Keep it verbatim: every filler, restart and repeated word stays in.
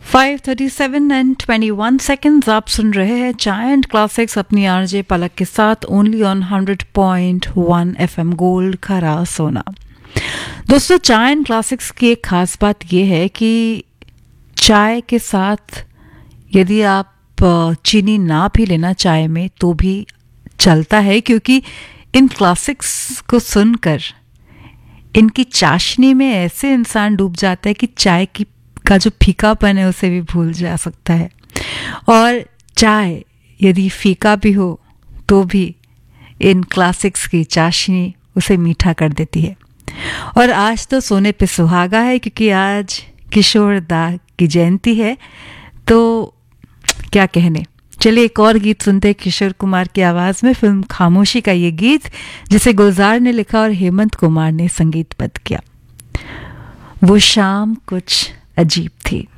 Five thirty seven and twenty one seconds आप सुन रहे हैं चाइल्ड क्लासिक्स अपनी आरजे पलक के साथ only on hundred point one FM gold खरा सोना। दोस्तों, चाइल्ड क्लासिक्स की एक खास बात यह है कि चाय के साथ यदि आप चीनी ना भी लेना चाय में तो भी चलता है, क्योंकि इन क्लासिक्स को सुनकर इनकी चाशनी में ऐसे इंसान डूब जाता है कि चाय की का जो फीकापन है उसे भी भूल जा सकता है। और चाय यदि फीका भी हो तो भी इन क्लासिक्स की चाशनी उसे मीठा कर देती है। और आज तो सोने पे सुहागा है, क्योंकि आज किशोर दा की जयंती है, तो क्या कहने। चलिए एक और गीत सुनते हैं किशोर कुमार की आवाज़ में, फिल्म खामोशी का ये गीत जिसे गुलजार ने लिखा और हेमंत कुमार ने संगीतबद्ध किया। वो शाम कुछ अजीब थी।